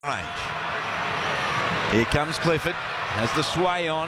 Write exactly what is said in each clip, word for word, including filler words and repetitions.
range. Here comes Clifford, has the sway on.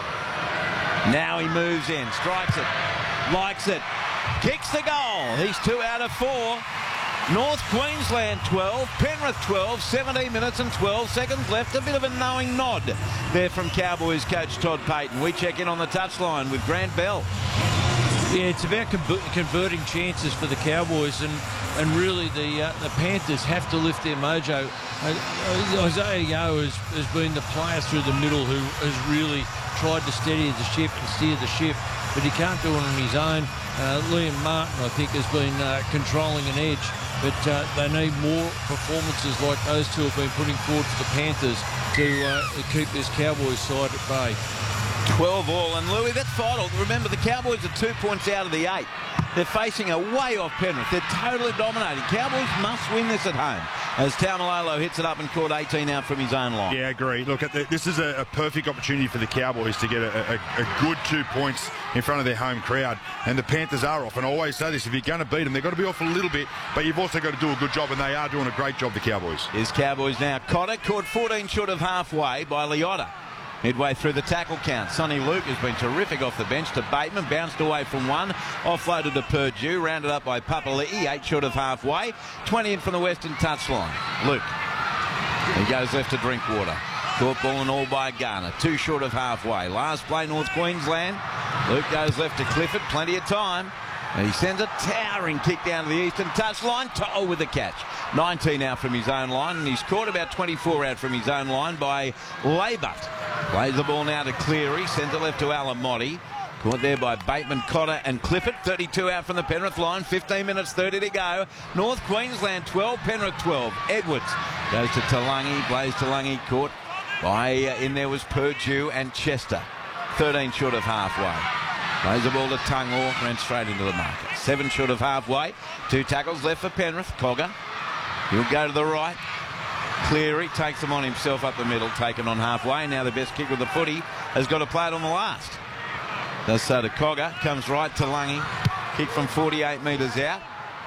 Now he moves in, strikes it, likes it, kicks the goal. He's two out of four. North Queensland twelve, Penrith twelve, seventeen minutes and twelve seconds left. A bit of a knowing nod there from Cowboys coach Todd Payten. We check in on the touchline with Grant Bell. Yeah, it's about converting chances for the Cowboys, and, and really the uh, the Panthers have to lift their mojo. Uh, Isaiah Yeo has, has been the player through the middle who has really tried to steady the ship and steer the ship, but he can't do it on his own. Uh, Liam Martin, I think, has been uh, controlling an edge, but uh, they need more performances like those two have been putting forward for the Panthers to uh, keep this Cowboys side at bay. twelve all, and Louis, that's vital. Remember, the Cowboys are two points out of the eight. They're facing a way off Penrith. They're totally dominating. Cowboys must win this at home as Taumalolo hits it up and caught eighteen out from his own line. Yeah, agree. Look, at the, this is a, a perfect opportunity for the Cowboys to get a, a, a good two points in front of their home crowd, and the Panthers are off. And I always say this, if you're going to beat them, they've got to be off a little bit, but you've also got to do a good job, and they are doing a great job, the Cowboys. Here's Cowboys now. Cotter caught fourteen short of halfway by Leota. Midway through the tackle count, Sonny Luke has been terrific off the bench to Bateman, bounced away from one, offloaded to Purdue, rounded up by Papali'i, eight short of halfway, twenty in from the western touchline. Luke, he goes left to Drinkwater. Caught ball and all by Garner, two short of halfway. Last play, North Queensland. Luke goes left to Clifford, plenty of time. And he sends a towering kick down to the eastern touchline. To'o with the catch. nineteen out from his own line, and he's caught about twenty-four out from his own line by Laybutt. Plays the ball now to Cleary, sends it left to Alamotti. Caught there by Bateman, Cotter and Clifford. thirty-two out from the Penrith line, fifteen minutes thirty to go. North Queensland twelve, Penrith twelve. Edwards goes to Talangi, plays Talangi, caught by, uh, in there was Purdue and Chester. thirteen short of halfway. Plays the ball to Tungor, ran straight into the market. Seven short of halfway. Two tackles left for Penrith. Cogger, he'll go to the right. Cleary takes them on himself up the middle, taken on halfway. Now the best kick with the footy has got to play it on the last. Does so to Cogger, comes right to Lungy. Kick from forty-eight metres out.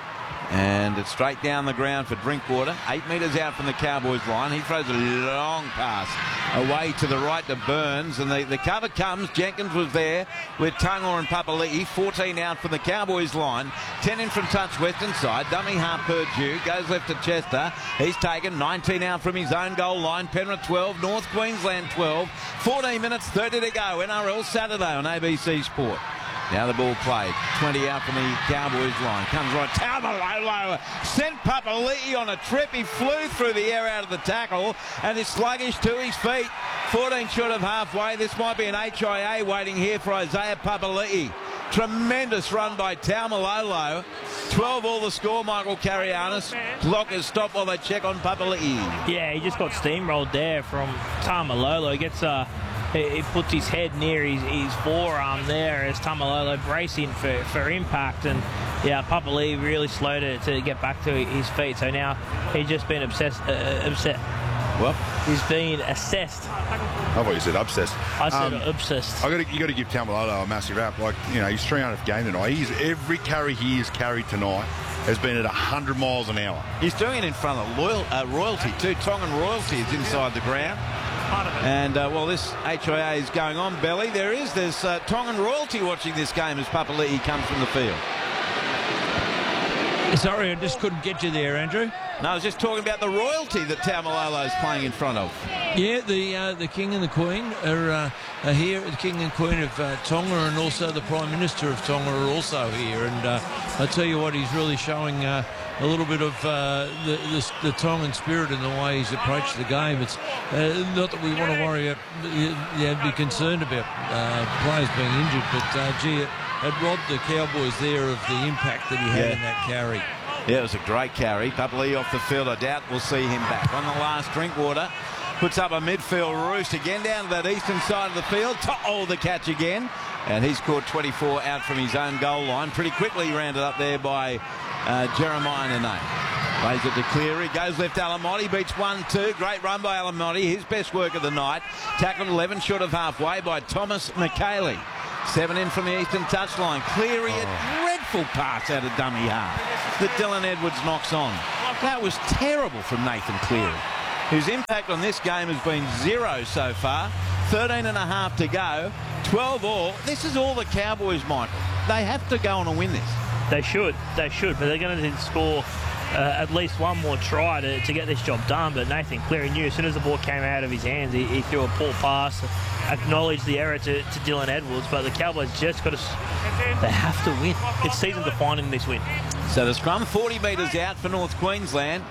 And it's straight down the ground for Drinkwater. Eight metres out from the Cowboys line. He throws a long pass away to the right to Burns. And the, the cover comes. Jenkins was there with Tungor and Papali'i. fourteen out from the Cowboys line. ten in from touch western side. Dummy half Purdue. Goes left to Chester. He's taken nineteen out from his own goal line. Penrith twelve. North Queensland twelve. fourteen minutes thirty to go. N R L Saturday on A B C Sport. Now the ball played. twenty out from the Cowboys line. Comes right. Taumalolo sent Papali'i on a trip. He flew through the air out of the tackle and is sluggish to his feet. fourteen short of halfway. This might be an H I A waiting here for Isaiah Papali'i. Tremendous run by Taumalolo. twelve all the score, Michael Carianis. Clock is stopped while they check on Papali'i. Yeah, he just got steamrolled there from Taumalolo. He gets a... Uh... He puts his head near his, his forearm there as Taumalolo bracing for, for impact, and yeah, Papali'i really slowed it to get back to his feet. So now he's just been obsessed. Uh, obsessed. What? He's been assessed. I thought you said obsessed. I said um, obsessed. I got you got to give Taumalolo a massive rap. Like, you know, he's three hundredth game tonight. He's every carry he has carried tonight has been at one hundred miles an hour. He's doing it in front of loyal, uh, royalty too. Tongan royalty is inside the ground. And uh, while this H I A is going on, Belly, there is there's uh, Tongan royalty watching this game as Papali'i comes from the field. Sorry, I just couldn't get you there, Andrew. No, I was just talking about the royalty that Taumalolo is playing in front of. Yeah, the uh, the King and the Queen are, uh, are here. The King and Queen of uh, Tonga, and also the Prime Minister of Tonga are also here. And uh, I tell you what, he's really showing uh, a little bit of uh, the, the, the Tongan spirit in the way he's approached the game. It's uh, not that we want to worry, about, yeah, be concerned about uh, players being injured, but uh, gee, it, it robbed the Cowboys there of the impact that he had Yeah. in that carry. Yeah, it was a great carry. Papali'i off the field. I doubt we'll see him back. On the last, Drinkwater puts up a midfield roost again down to that eastern side of the field. Oh, the catch again. And he's caught twenty-four out from his own goal line. Pretty quickly rounded up there by uh, Jeremiah Nene. Plays it to Cleary. Goes left Alamotti. Beats one two. Great run by Alamotti. His best work of the night. Tackled eleven short of halfway by Thomas McKaylee. Seven in from the eastern touchline. Cleary, oh. a dreadful pass out of dummy half that Dylan Edwards knocks on. That was terrible from Nathan Cleary. whose impact on this game has been zero so far. thirteen and a half to go, twelve all. This is all the Cowboys, Michael. They have to go on and win this. They should, they should, but they're going to score uh, at least one more try to, to get this job done. But Nathan Cleary knew as soon as the ball came out of his hands, he, he threw a poor pass, acknowledged the error to, to Dylan Edwards. But the Cowboys just got to, they have to win. It's season defining this win. So the scrum forty metres out for North Queensland,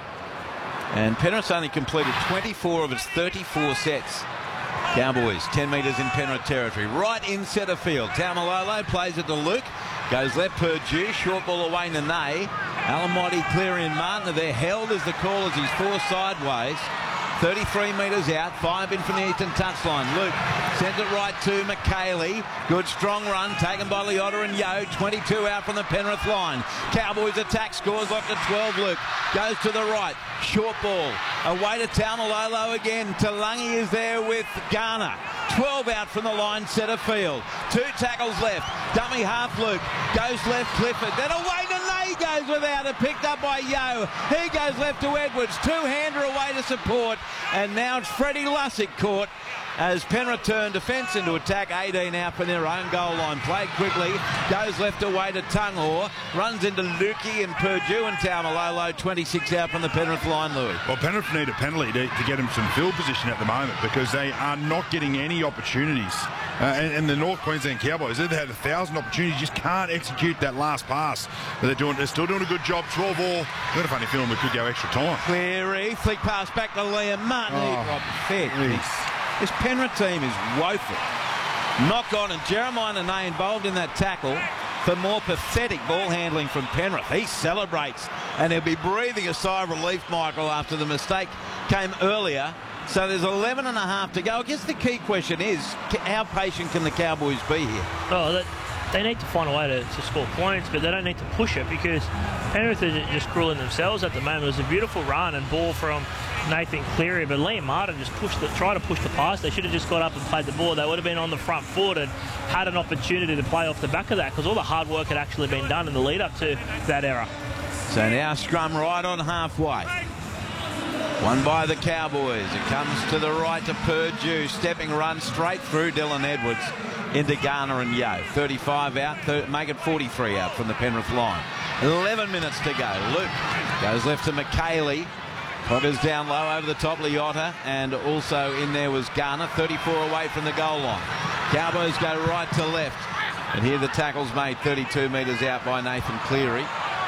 and Penrith's only completed twenty-four of its thirty-four sets. Cowboys ten metres in Penrith territory, right in centre field. Taumalolo plays it to Luke, goes left Purdue, short ball away to Ney. Alamotti, Cleary and Martin are there, held as the call as he's four sideways. thirty-three metres out, five in from the eastern touchline. Luke sends it right to McKaylee. Good strong run taken by Leota and Yo. twenty-two out from the Penrith line. Cowboys attack, scores like to twelve. Luke goes to the right, short ball away to Taumalolo again. Talangi is there with Garner. twelve out from the line, centre field. Two tackles left. Dummy half Luke goes left Clifford. Then away to Ney, goes without it. Picked up by Yo. He goes left to Edwards. Two-hander away to support. And now it's Freddie Lussick caught as Penrith turn defence into attack. eighteen out from their own goal line. Played quickly. Goes left away to Tunghor. Runs into Lukey and Purdue and Taumalolo. twenty-six out from the Penrith line, Louis. Well, Penrith need a penalty to, to get them some field position at the moment because they are not getting any opportunities. Uh, and, and the North Queensland Cowboys, they've had a thousand opportunities, just can't execute that last pass. But they're doing, they're still doing a good job. twelve all. I've got a funny feeling we could go extra time. Cleary, flick pass back to Liam Martin. Oh, he dropped fair. This Penrith team is woeful. Knock on, and Jeremiah Ney involved in that tackle for more pathetic ball handling from Penrith. He celebrates, and he'll be breathing a sigh of relief, Michael, after the mistake came earlier. So there's eleven and a half to go. I guess the key question is, how patient can the Cowboys be here? Oh, that, they need to find a way to, to score points, but they don't need to push it because Penrith are just screwing themselves at the moment. It was a beautiful run and ball from Nathan Cleary, but Liam Martin just pushed the, tried to push the pass. They should have just got up and played the ball. They would have been on the front foot and had an opportunity to play off the back of that because all the hard work had actually been done in the lead up to that error. So now scrum right on halfway. One by the Cowboys. It comes to the right to Purdue. Stepping run straight through Dylan Edwards into Garner and Yo. thirty-five out, make it forty-three out from the Penrith line. eleven minutes to go. Luke goes left to McKaylee. Cogger's down low over the top, Leota, and also in there was Garner, thirty-four away from the goal line. Cowboys go right to left, and here the tackle's made thirty-two metres out by Nathan Cleary.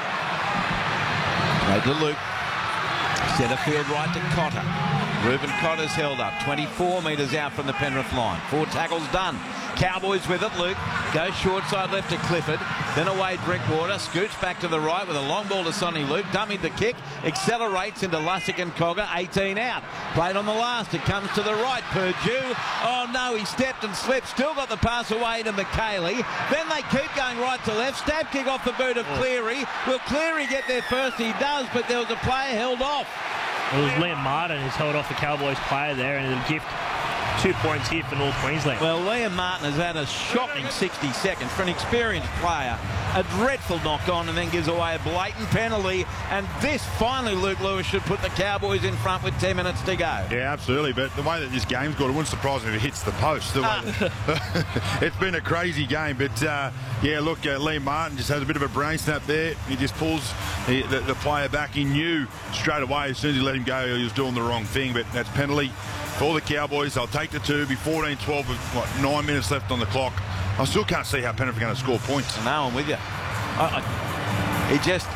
Played to Luke. Centre field right to Cotter. Reuben Cotter's held up, twenty-four metres out from the Penrith line. Four tackles done. Cowboys with it. Luke goes short side left to Clifford. Then away Drinkwater. Scoots back to the right with a long ball to Sonny Luke. Dummied the kick. Accelerates into Lussick and Cogger. eighteen out. Played on the last. It comes to the right. Purdue. Oh no, he stepped and slipped. Still got the pass away to McKaylee. Then they keep going right to left. Stab kick off the boot of Cleary. Will Cleary get there first? He does, but there was a player held off. It was Liam Martin who's held off the Cowboys player there, and it'll gift two points here for North Queensland. Well, Liam Martin has had a shocking sixty seconds for an experienced player. A dreadful knock on and then gives away a blatant penalty. And this finally, Luke Lewis, should put the Cowboys in front with ten minutes to go. Yeah, absolutely. But the way that this game's gone, it wouldn't surprise me if it hits the post. The way that, it's been a crazy game. But, uh, yeah, look, uh, Liam Martin just has a bit of a brain snap there. He just pulls the, the, the player back. He knew straight away as soon as he let him go he was doing the wrong thing. But that's penalty for the Cowboys. They'll take the two, be fourteen twelve with what, nine minutes left on the clock. I still can't see how Penrith are going to score points. No, I'm with you. I, I, it just,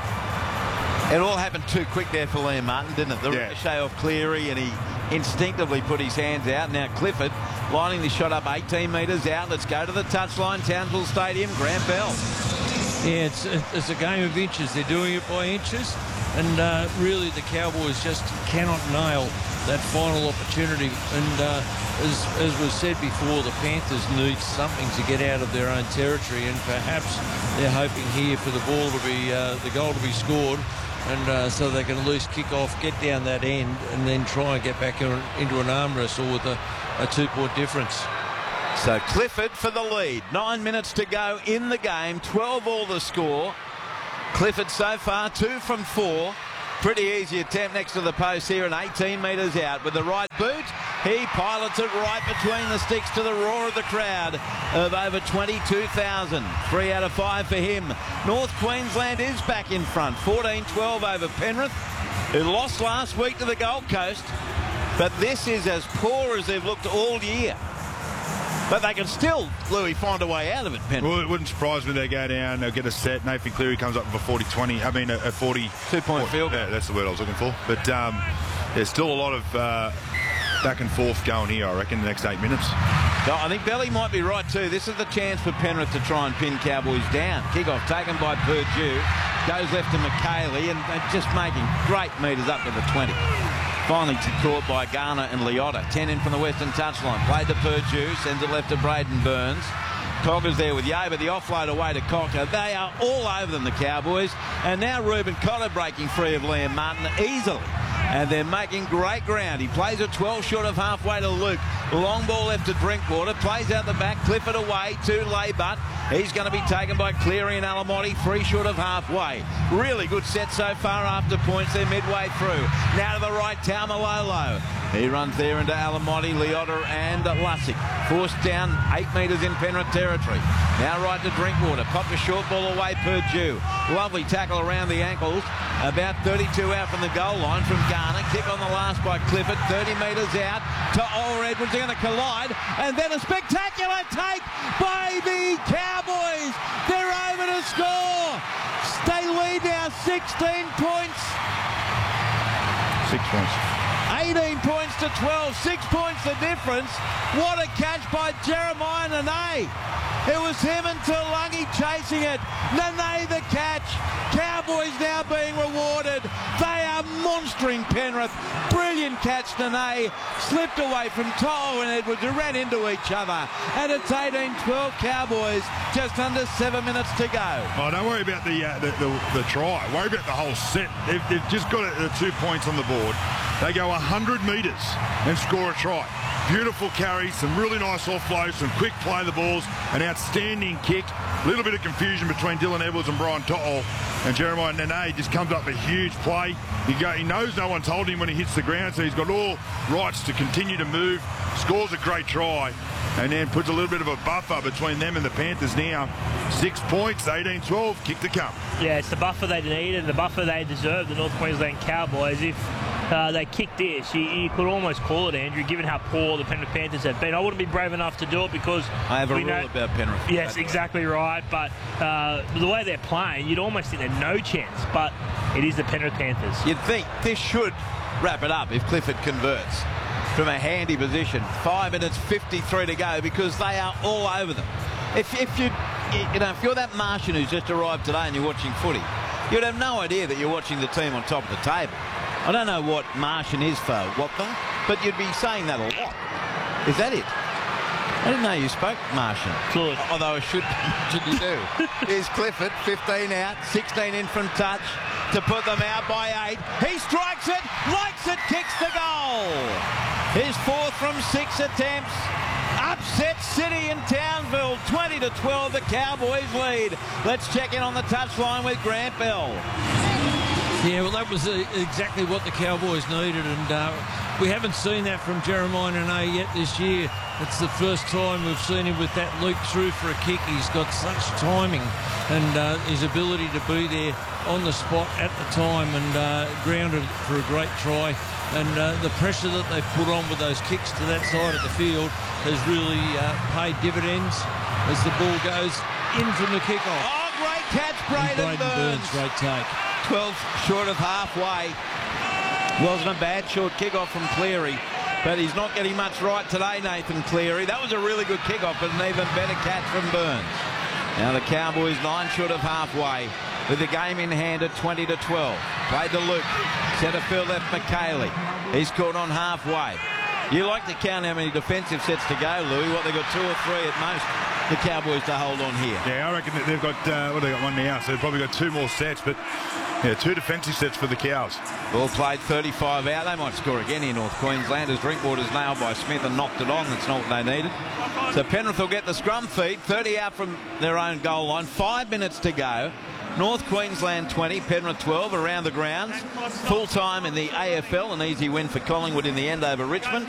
it all happened too quick there for Liam Martin, didn't it? The yeah. ricochet off Cleary, and he instinctively put his hands out. Now Clifford lining the shot up eighteen metres out. Let's go to the touchline, Townsville Stadium, Grant Bell. Yeah, it's, it's a game of inches. They're doing it by inches. And uh, really, the Cowboys just cannot nail that final opportunity. And uh, as, as was said before, the Panthers need something to get out of their own territory. And perhaps they're hoping here for the ball to be, uh, the goal to be scored. And uh, so they can at least kick off, get down that end, and then try and get back in, into an arm wrestle with a, a two-point difference. So Clifford for the lead. Nine minutes to go in the game. twelve all the score. Clifford so far two from four. Pretty easy attempt next to the post here and eighteen metres out with the right boot. He pilots it right between the sticks to the roar of the crowd of over twenty-two thousand. Three out of five for him. North Queensland is back in front. fourteen twelve over Penrith, who lost last week to the Gold Coast. But this is as poor as they've looked all year. But they can still, Louis, find a way out of it, Penrith. Well, it wouldn't surprise me they go down, they'll get a set. Nathan Cleary comes up with a forty twenty. I mean, a, a forty... Two-point field. Yeah, that's the word I was looking for. But um, there's still a lot of uh, back and forth going here, I reckon, the next eight minutes. So I think Belly might be right too. This is the chance for Penrith to try and pin Cowboys down. Kick-off taken by Purdue. Goes left to McKaylee, and they're just making great metres up to the twenty. Finally caught by Garner and Liotta. ten in from the western touchline. Played to Purdue, sends it left to Braden Burns. Cogger's there with Yaber, the offload away to Cocker. They are all over them, the Cowboys. And now Ruben Cotter breaking free of Liam Martin easily. And they're making great ground. He plays a twelve short of halfway to Luke. Long ball left to Drinkwater. Plays out the back. Clifford away to Laybutt. He's going to be taken by Cleary and Alamotti. Three short of halfway. Really good set so far after points. They're midway through. Now to the right, Taumalolo. He runs there into Alamotti, Liotta and Lussick. Forced down eight metres in Penrith territory. Now right to Drinkwater. Popped a short ball away, Purdue. Lovely tackle around the ankles. About thirty-two out from the goal line from Garner. Kick on the last by Clifford. thirty metres out to Ola Edwards. They're going to collide. And then a spectacular take by the Cowboys. They're over to score. They lead now sixteen points. Six points. eighteen points to twelve. Six points the difference. What a catch by Jeremiah Nene. It was him and Taulagi chasing it. Nene the catch. Cowboys now being rewarded. They are monstering Penrith. Brilliant catch, Nene. Slipped away from To'o and Edwards, who ran into each other. And it's eighteen twelve Cowboys. Just under seven minutes to go. Oh, don't worry about the, uh, the, the the try. Worry about the whole set. They've, they've just got the two points on the board. They go one hundred metres and score a try. Beautiful carry, some really nice offloads, some quick play of the balls, an outstanding kick. A little bit of confusion between Dylan Edwards and Brian To'o, and Jeremiah Nene just comes up a huge play. He, go, he knows no one's holding him when he hits the ground, so he's got all rights to continue to move. Scores a great try, and then puts a little bit of a buffer between them and the Panthers now. Six points, eighteen twelve, kick to come. Yeah, it's the buffer they needed, the buffer they deserve, the North Queensland Cowboys. If uh, they kicked this, you, you could almost call it, Andrew, given how poor the Penrith Panthers have been. I wouldn't be brave enough to do it because I have a we rule know, about Penrith. Yes, exactly right. But uh, the way they're playing, you'd almost think they're no chance. But it is the Penrith Panthers. You'd think this should wrap it up if Clifford converts from a handy position. Five minutes fifty-three to go because they are all over them. If, if you, you know, if you're that Martian who's just arrived today and you're watching footy, you'd have no idea that you're watching the team on top of the table. I don't know what Martian is for Wappa, but you'd be saying that a lot. Is that it? I didn't know you spoke Martian. Good. Although I should, should you do. Here's Clifford, fifteen out, sixteen in from touch to put them out by eight. He strikes it, likes it, kicks the goal. His fourth from six attempts. Upset City in Townsville, twenty to twelve, the Cowboys lead. Let's check in on the touchline with Grant Bell. Yeah, well, that was uh, exactly what the Cowboys needed, and uh, we haven't seen that from Jeremiah Nene yet this year. It's the first time we've seen him with that leap through for a kick. He's got such timing and uh, his ability to be there on the spot at the time and uh, grounded for a great try. And uh, the pressure that they've put on with those kicks to that side of the field has really uh, paid dividends as the ball goes in from the kickoff. Oh, great catch, Braden, Braden Burns. Burns. Great take. twelve short of halfway. Wasn't a bad short kickoff from Cleary, but he's not getting much right today, Nathan Cleary. That was a really good kickoff, but an even better catch from Burns. Now the Cowboys nine short of halfway with the game in hand at twenty to twelve. Played to Luke. Centre field left McKaylee. He's caught on halfway. You like to count how many defensive sets to go, Louis. What, they've got two or three at most, the Cowboys to hold on here. Yeah, I reckon that they've got, uh, what, they got one now, so they've probably got two more sets, but yeah, two defensive sets for the Cows. Ball played thirty-five out. They might score again here, North Queensland, as Drinkwater's nailed by Smith and knocked it on. That's not what they needed. So Penrith will get the scrum feed. thirty out from their own goal line. Five minutes to go. North Queensland twenty, Penrith twelve around the grounds. Full time in the A F L, an easy win for Collingwood in the end over Richmond.